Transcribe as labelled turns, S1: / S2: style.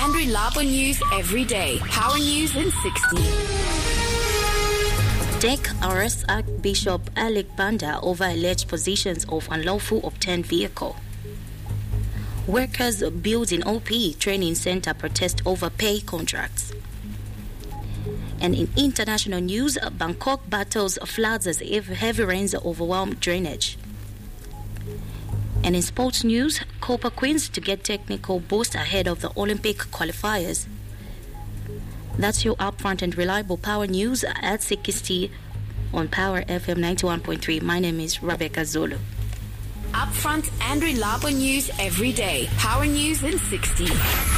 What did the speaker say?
S1: and reliable news every day. Power News in 60.
S2: DEC arrests Archbishop Alec Banda over alleged possessions of unlawful obtained vehicle. Workers building OP training center protest over pay contracts. And in international news, Bangkok battles floods as heavy rains overwhelm drainage. And in sports news, Copa Queens to get technical boost ahead of the Olympic qualifiers. That's your upfront and reliable power news at 60 on Power FM 91.3. My name is Rebecca Zulu.
S1: Upfront and reliable news every day. Power News in 60.